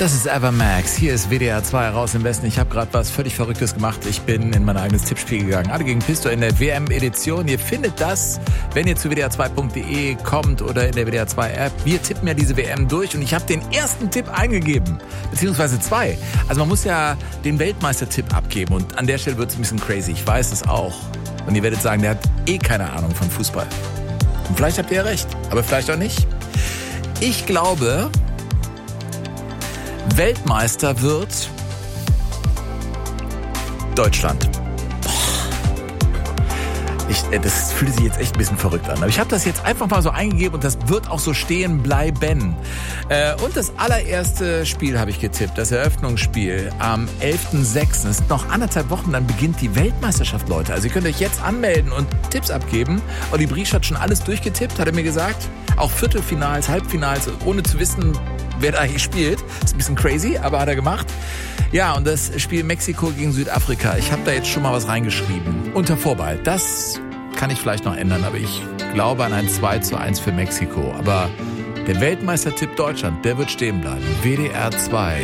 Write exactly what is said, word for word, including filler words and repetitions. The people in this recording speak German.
Das ist Evermax. Hier ist W D R zwei raus im Westen. Ich habe gerade was völlig Verrücktes gemacht. Ich bin in mein eigenes Tippspiel gegangen. Alle gegen Pisto in der W M-Edition. Ihr findet das, wenn ihr zu W D R zwei Punkt de kommt oder in der W D R zwei App. Wir tippen ja diese W M durch und ich habe den ersten Tipp eingegeben. Beziehungsweise zwei. Also man muss ja den Weltmeistertipp abgeben und an der Stelle wird es ein bisschen crazy. Ich weiß es auch. Und ihr werdet sagen, der hat eh keine Ahnung von Fußball. Und vielleicht habt ihr ja recht, aber vielleicht auch nicht. Ich glaube, Weltmeister wird Deutschland. Ich, das fühlt sich jetzt echt ein bisschen verrückt an. Aber ich habe das jetzt einfach mal so eingegeben und das wird auch so stehen bleiben. Äh, und das allererste Spiel habe ich getippt, das Eröffnungsspiel am elften sechsten Es sind noch anderthalb Wochen, dann beginnt die Weltmeisterschaft, Leute. Also ihr könnt euch jetzt anmelden und Tipps abgeben. Olli Briesch hat schon alles durchgetippt, hat er mir gesagt. Auch Viertelfinals, Halbfinals, ohne zu wissen, wer da eigentlich spielt. Ist ein bisschen crazy, aber hat er gemacht. Ja, und das Spiel Mexiko gegen Südafrika. Ich habe da jetzt schon mal was reingeschrieben. Unter Vorbehalt. Das kann ich vielleicht noch ändern, aber ich glaube an ein zwei zu eins für Mexiko. Aber der Weltmeistertipp Deutschland, der wird stehen bleiben. W D R zwei.